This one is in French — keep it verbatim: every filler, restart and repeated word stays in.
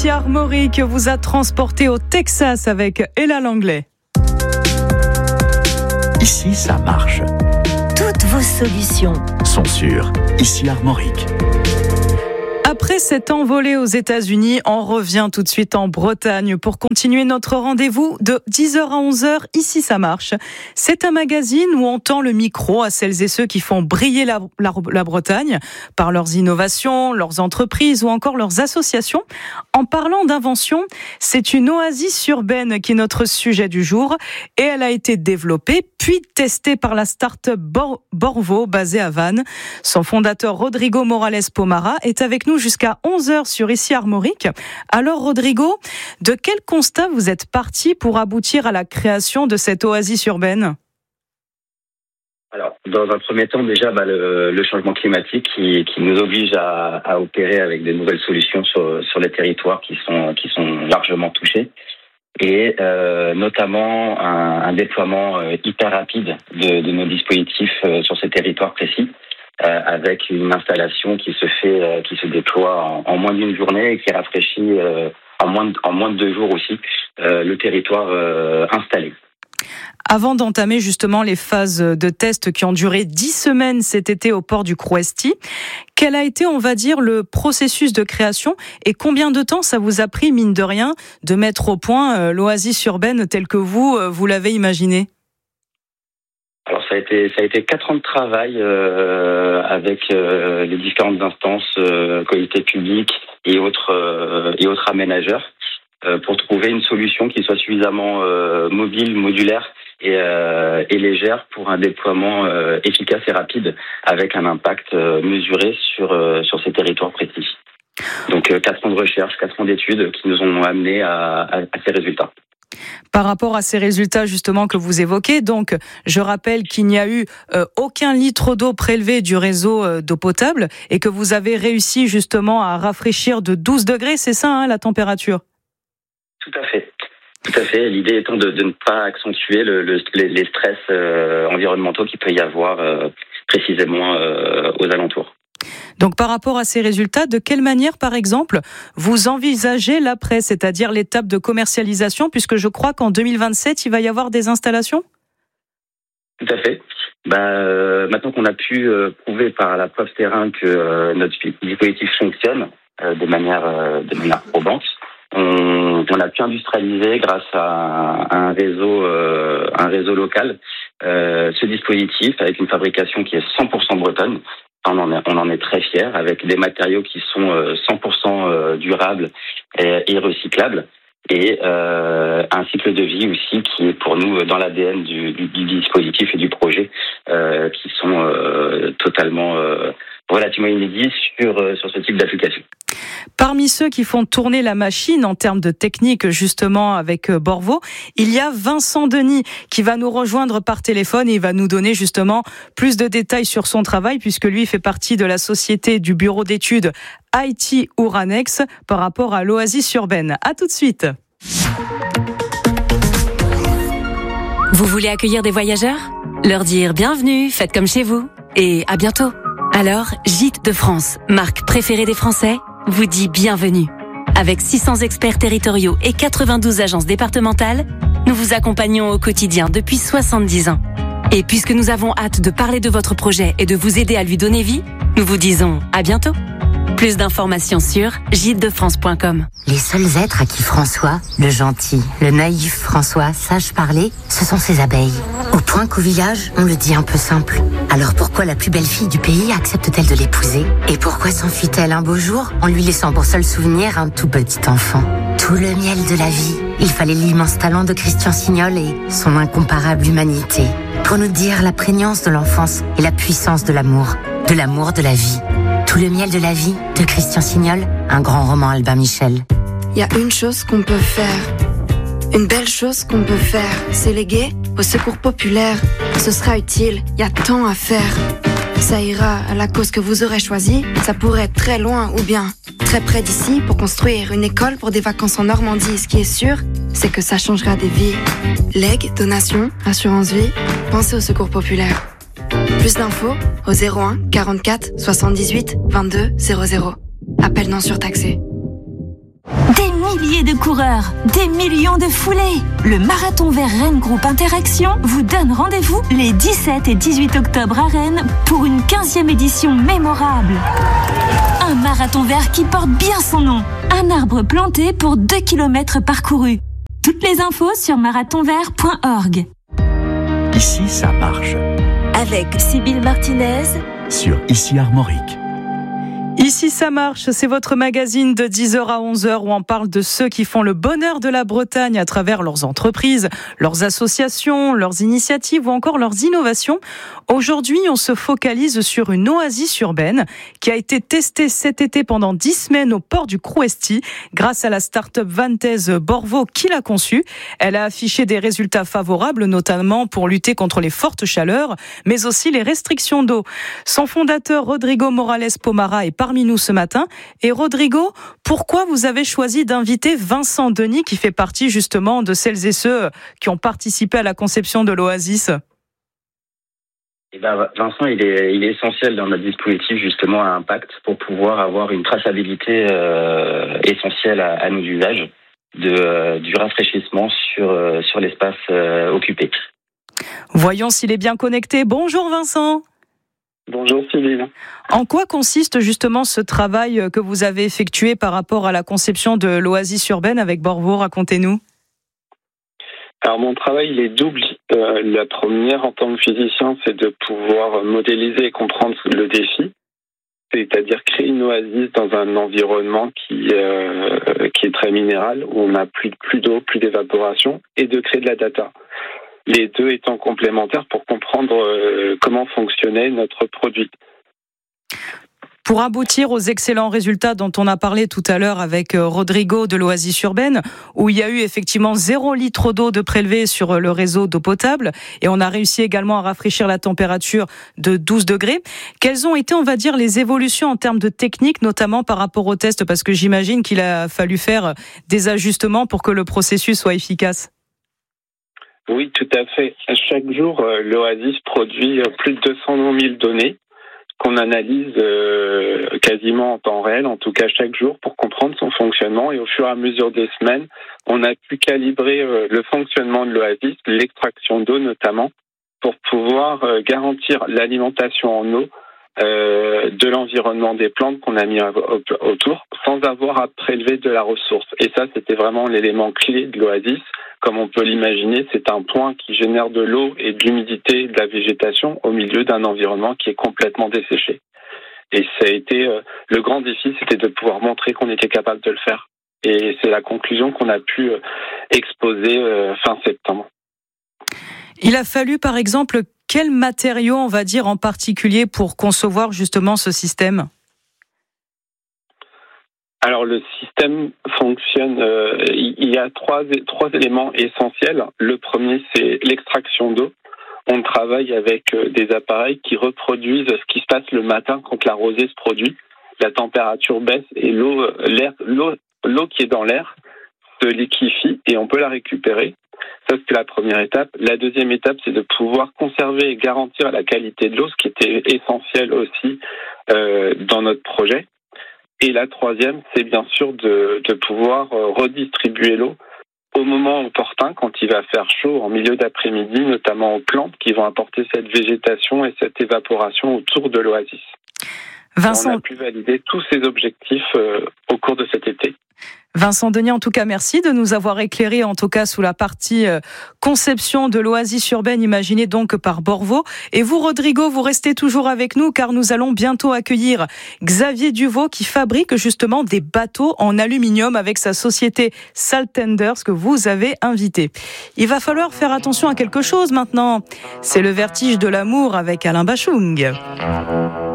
Ici Armorique vous a transporté au Texas avec Ella Langlais. Ici, ça marche. Toutes vos solutions sont sûres. Ici Armorique. Après cette envolée aux États-Unis, on revient tout de suite en Bretagne pour continuer notre rendez-vous de dix heures à onze heures. Ici, ça marche. C'est un magazine où on tend le micro à celles et ceux qui font briller la, la, la Bretagne par leurs innovations, leurs entreprises ou encore leurs associations. En parlant d'invention, c'est une oasis urbaine qui est notre sujet du jour et elle a été développée puis testée par la start-up Bor- Borvo basée à Vannes. Son fondateur Rodrigo Morales Pomara est avec nous jusqu'à onze heures sur Ici Armorique. Alors Rodrigo, de quel constat vous êtes parti pour aboutir à la création de cette oasis urbaine ? Alors, dans un premier temps, déjà, bah, le, le changement climatique qui, qui nous oblige à, à opérer avec des nouvelles solutions sur, sur les territoires qui sont, qui sont largement touchés. Et euh, notamment un, un déploiement euh, hyper rapide de, de nos dispositifs euh, sur ces territoires précis. Euh, avec une installation qui se fait, euh, qui se déploie en, en moins d'une journée et qui rafraîchit euh, en moins de, en moins de deux jours aussi euh, le territoire euh, installé. Avant d'entamer justement les phases de test qui ont duré dix semaines cet été au port du Crouesty, quel a été, on va dire, le processus de création et combien de temps ça vous a pris, mine de rien, de mettre au point euh, l'oasis urbaine telle que vous, euh, vous l'avez imaginée ? Alors ça a été ça a été quatre ans de travail euh, avec euh, les différentes instances, euh, comité public et autres euh, et autres aménageurs euh, pour trouver une solution qui soit suffisamment euh, mobile, modulaire et, euh, et légère pour un déploiement euh, efficace et rapide avec un impact euh, mesuré sur euh, sur ces territoires précis. Donc euh, quatre ans de recherche, quatre ans d'études qui nous ont amenés à, à, à ces résultats. Par rapport à ces résultats justement que vous évoquez, donc je rappelle qu'il n'y a eu euh, aucun litre d'eau prélevé du réseau euh, d'eau potable et que vous avez réussi justement à rafraîchir de douze degrés, c'est ça hein, la température ? Tout à fait. Tout à fait. L'idée étant de, de ne pas accentuer le, le, les, les stress euh, environnementaux qu'il peut y avoir euh, précisément euh, aux alentours. Donc par rapport à ces résultats, de quelle manière, par exemple, vous envisagez l'après, c'est-à-dire l'étape de commercialisation, puisque je crois qu'en deux mille vingt-sept, il va y avoir des installations ? Tout à fait. Bah, euh, maintenant qu'on a pu euh, prouver par la preuve terrain que euh, notre dispositif fonctionne euh, de manière euh, de manière probante, on, on a pu industrialiser grâce à, à un réseau euh, un réseau local euh, ce dispositif avec une fabrication qui est cent pour cent bretonne. On en, est, on en est très fiers, avec des matériaux qui sont cent pour cent durables et, et recyclables, et euh, un cycle de vie aussi qui est pour nous dans l'A D N du, du, du dispositif et du projet, euh, qui sont euh, totalement euh, relativement inédits sur, sur ce type d'application. Parmi ceux qui font tourner la machine en termes de technique, justement, avec Borvo, il y a Vincent Denis qui va nous rejoindre par téléphone et il va nous donner justement plus de détails sur son travail puisque lui fait partie de la société du bureau d'études I T Ouranex par rapport à l'oasis urbaine. À tout de suite. Vous voulez accueillir des voyageurs ? Leur dire bienvenue, faites comme chez vous et à bientôt. Alors, Gîtes de France, marque préférée des Français, vous dit bienvenue. Avec six cents experts territoriaux et quatre-vingt-douze agences départementales, nous vous accompagnons au quotidien depuis soixante-dix ans. Et puisque nous avons hâte de parler de votre projet et de vous aider à lui donner vie, nous vous disons à bientôt. Plus d'informations sur gîtes de france point com. Les seuls êtres à qui François, le gentil, le naïf François, sache parler, ce sont ses abeilles. Au point qu'au village, on le dit un peu simple. Alors pourquoi la plus belle fille du pays accepte-t-elle de l'épouser ? Et pourquoi s'enfuit-elle un beau jour en lui laissant pour seul souvenir un tout petit enfant ? Tout le miel de la vie, il fallait l'immense talent de Christian Signol et son incomparable humanité pour nous dire la prégnance de l'enfance et la puissance de l'amour, de l'amour de la vie. Tout le miel de la vie de Christian Signol, un grand roman Albin Michel. Il y a une chose qu'on peut faire, une belle chose qu'on peut faire, c'est léguer au secours populaire. Ce sera utile, il y a tant à faire. Ça ira à la cause que vous aurez choisie, ça pourrait être très loin ou bien très près d'ici pour construire une école pour des vacances en Normandie. Ce qui est sûr, c'est que ça changera des vies. Legs, donations, assurance vie, pensez au secours populaire. Plus d'infos au zéro un quarante-quatre soixante-dix-huit vingt-deux zéro zéro. Appel non surtaxé. Des milliers de coureurs, des millions de foulées. Le Marathon Vert Rennes Group Interaction vous donne rendez-vous les dix-sept et dix-huit octobre à Rennes pour une quinzième édition mémorable. Un marathon vert qui porte bien son nom. Un arbre planté pour deux kilomètres parcourus. Toutes les infos sur marathon vert point org. Ici, ça marche. Avec Sybille Martinez Sur Ici Armorique. Ici ça marche, c'est votre magazine de dix heures à onze heures où on parle de ceux qui font le bonheur de la Bretagne à travers leurs entreprises, leurs associations, leurs initiatives ou encore leurs innovations. Aujourd'hui, on se focalise sur une oasis urbaine qui a été testée cet été pendant dix semaines au port du Crouesty grâce à la start-up vantaise Borvo qui l'a conçue. Elle a affiché des résultats favorables, notamment pour lutter contre les fortes chaleurs, mais aussi les restrictions d'eau. Son fondateur, Rodrigo Morales Pomara, est parmi nous ce matin. Et Rodrigo, pourquoi vous avez choisi d'inviter Vincent Denis, qui fait partie justement de celles et ceux qui ont participé à la conception de l'Oasis ? Eh ben, Vincent, il est, il est essentiel dans notre dispositif justement à impact pour pouvoir avoir une traçabilité euh, essentielle à, à nos usages de, euh, du rafraîchissement sur, euh, sur l'espace euh, occupé. Voyons s'il est bien connecté. Bonjour Vincent. Bonjour Sylvie. En quoi consiste justement ce travail que vous avez effectué par rapport à la conception de l'oasis urbaine avec Borvo ? Racontez-nous. Alors mon travail il est double. Euh, la première en tant que physicien, c'est de pouvoir modéliser et comprendre le défi, c'est-à-dire créer une oasis dans un environnement qui, euh, qui est très minéral, où on n'a plus, plus d'eau, plus d'évaporation, et de créer de la data. Les deux étant complémentaires pour comprendre euh, comment fonctionnait notre produit. Pour aboutir aux excellents résultats dont on a parlé tout à l'heure avec Rodrigo de l'Oasis urbaine, où il y a eu effectivement zéro litre d'eau de prélevé sur le réseau d'eau potable, et on a réussi également à rafraîchir la température de douze degrés. Quelles ont été, on va dire, les évolutions en termes de technique, notamment par rapport au test, parce que j'imagine qu'il a fallu faire des ajustements pour que le processus soit efficace. Oui, tout à fait. Chaque jour, l'Oasis produit plus de deux cent mille données qu'on analyse euh, quasiment en temps réel, en tout cas chaque jour, pour comprendre son fonctionnement. Et au fur et à mesure des semaines, on a pu calibrer euh, le fonctionnement de l'Oasis, l'extraction d'eau notamment, pour pouvoir euh, garantir l'alimentation en eau euh, de l'environnement des plantes qu'on a mis autour, sans avoir à prélever de la ressource. Et ça, c'était vraiment l'élément clé de l'Oasis. Comme on peut l'imaginer, c'est un point qui génère de l'eau et de l'humidité de la végétation au milieu d'un environnement qui est complètement desséché. Et ça a été euh, le grand défi, c'était de pouvoir montrer qu'on était capable de le faire. Et c'est la conclusion qu'on a pu euh, exposer euh, fin septembre. Il a fallu, par exemple, quels matériaux, on va dire, en particulier pour concevoir justement ce système ? Alors le système fonctionne, euh, il y a trois, trois éléments essentiels. Le premier, c'est l'extraction d'eau. On travaille avec des appareils qui reproduisent ce qui se passe le matin quand la rosée se produit. La température baisse et l'eau, l'air, l'eau, l'eau qui est dans l'air se liquéfie et on peut la récupérer. Ça, c'est la première étape. La deuxième étape, c'est de pouvoir conserver et garantir la qualité de l'eau, ce qui était essentiel aussi euh, dans notre projet. Et la troisième, c'est bien sûr de, de pouvoir redistribuer l'eau au moment opportun, quand il va faire chaud, en milieu d'après-midi, notamment aux plantes qui vont apporter cette végétation et cette évaporation autour de l'oasis. Vincent... On a pu valider tous ces objectifs euh, au cours de cet été. Vincent Denis, en tout cas, merci de nous avoir éclairé, en tout cas, sous la partie euh, conception de l'oasis urbaine imaginée donc par Borvo. Et vous, Rodrigo, vous restez toujours avec nous car nous allons bientôt accueillir Xavier Duvaux qui fabrique justement des bateaux en aluminium avec sa société Saltenders que vous avez invité. Il va falloir faire attention à quelque chose maintenant. C'est le vertige de l'amour avec Alain Bachung.